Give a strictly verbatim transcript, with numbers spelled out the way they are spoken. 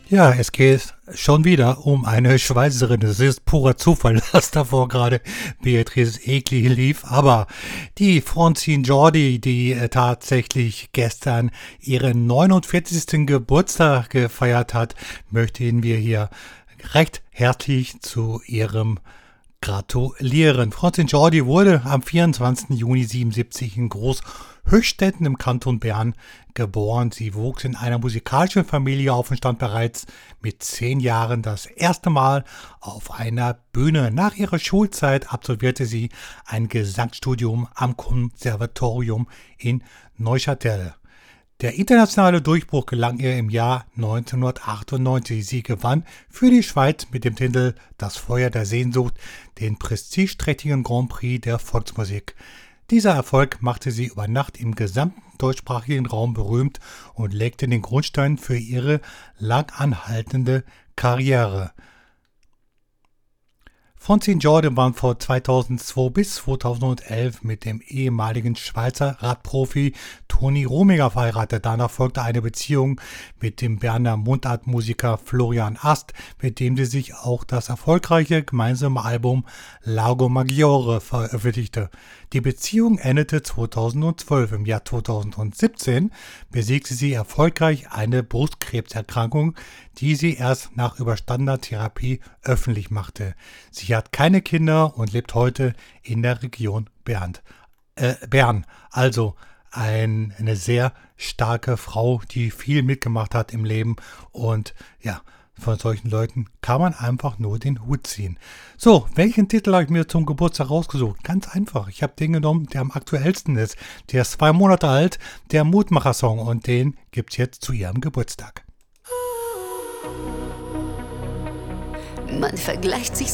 Ja, es geht schon wieder um eine Schweizerin. Es ist purer Zufall, dass davor gerade Beatrice Egli lief. Aber die Francine Jordi, die äh, tatsächlich gestern ihren neunundvierzigsten Geburtstag gefeiert hat, möchten wir hier recht herzlich zu ihrem gratulieren. Francine Jordi wurde am vierundzwanzigsten Juni siebenundsiebzig in Großhöchstetten im Kanton Bern geboren. Sie wuchs in einer musikalischen Familie auf und stand bereits mit zehn Jahren das erste Mal auf einer Bühne. Nach ihrer Schulzeit absolvierte sie ein Gesangsstudium am Konservatorium in Neuchâtel. Der internationale Durchbruch gelang ihr im Jahr neunzehnhundertachtundneunzig. Sie gewann für die Schweiz mit dem Titel Das Feuer der Sehnsucht den prestigeträchtigen Grand Prix der Volksmusik. Dieser Erfolg machte sie über Nacht im gesamten deutschsprachigen Raum berühmt und legte den Grundstein für ihre lang anhaltende Karriere. Francine Jordi war von zweitausendzwei bis zweitausendelf mit dem ehemaligen Schweizer Radprofi Toni Rominger verheiratet. Danach folgte eine Beziehung mit dem Berner Mundartmusiker Florian Ast, mit dem sie sich auch das erfolgreiche gemeinsame Album Lago Maggiore veröffentlichte. Die Beziehung endete zweitausendzwölf. Im Jahr zweitausendsiebzehn besiegte sie erfolgreich eine Brustkrebserkrankung, die sie erst nach überstandener Therapie öffentlich machte. Sie hat keine Kinder und lebt heute in der Region Bern. Äh, Bern. Also ein, eine sehr starke Frau, die viel mitgemacht hat im Leben, und ja, von solchen Leuten kann man einfach nur den Hut ziehen. So, welchen Titel habe ich mir zum Geburtstag rausgesucht? Ganz einfach. Ich habe den genommen, der am aktuellsten ist. Der ist zwei Monate alt, der Mutmacher-Song, und den gibt's jetzt zu ihrem Geburtstag. Man vergleicht sich